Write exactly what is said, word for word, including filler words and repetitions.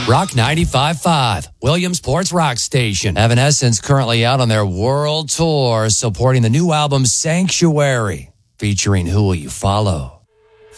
Rock ninety-five point five, Williamsport's rock station. Evanescence currently out on their world tour, supporting the new album Sanctuary, featuring Who Will You Follow?